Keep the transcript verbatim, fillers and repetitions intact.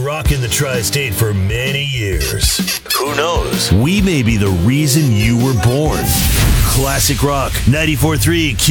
been rocking the tri-state for many years. Who knows? We may be the reason you were born. Classic Rock ninety-four point three Q